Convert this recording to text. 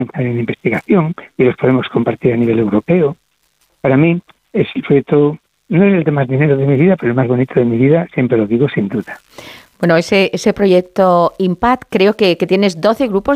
en investigación y los podemos compartir a nivel europeo. Para mí es el proyecto, no es el de más dinero de mi vida, pero el más bonito de mi vida, siempre lo digo sin duda. Bueno, ese proyecto IMPACT, creo que tienes 12 grupos